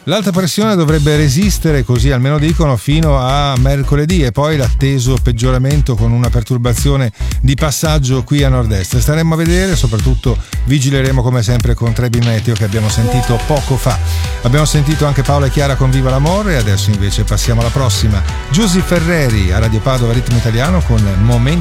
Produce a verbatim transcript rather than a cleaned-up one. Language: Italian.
L'alta pressione dovrebbe resistere, così almeno dicono, fino a mercoledì e poi l'atteso peggioramento con una perturbazione di passaggio qui a nord-est. Staremo a vedere, soprattutto vigileremo come sempre con Trebi Meteo che abbiamo sentito poco fa. Abbiamo sentito anche Paola e Chiara con Viva l'amore e adesso invece passiamo alla prossima. Giusy Ferreri a Radio Padova Ritmo Italiano con Momenti